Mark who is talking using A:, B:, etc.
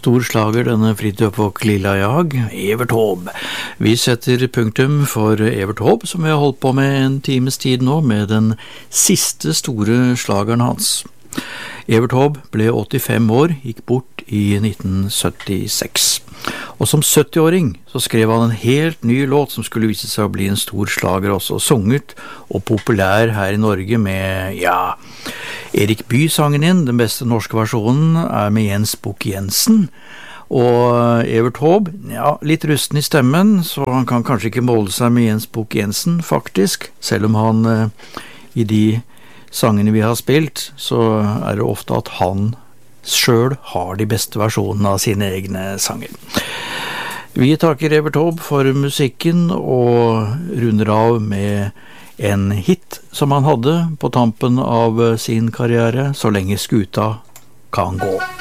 A: Stor slager denne Fridtjof og Lilla Jag, Evert Taube. Vi setter punktum for Evert Taube, som vi har holdt på med en times tid nå, med den siste store slageren hans. Evert Taube ble 85 år, gikk bort i 1976. Og som 70-åring så skrev han en helt ny låt som skulle vise seg å bli en stor slager også, sunget og populær her i Norge med, ja, Erik Bye sangen inn. Den beste norske versjonen er med Jens Bukk-Jensen. Og Evert Taube, ja, litt rusten i stemmen, så han kan kanskje ikke måle seg med Jens Bukk-Jensen, faktisk. Selv om han i de sangene vi har spilt, så er det ofte at han selv har de beste versjonene av sine egne sanger. Vi takker Evert Taube for musikken og runder av med en hit som han hadde på tampen av sin karriere, Så lenge skuta kan gå.